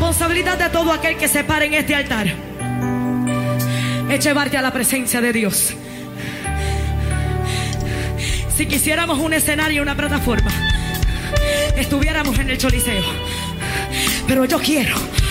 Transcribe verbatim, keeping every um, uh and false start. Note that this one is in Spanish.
responsabilidad de todo aquel que se pare en este altar es llevarte a la presencia de Dios. Si quisiéramos un escenario, una plataforma, estuviéramos en el Choliseo. Pero yo quiero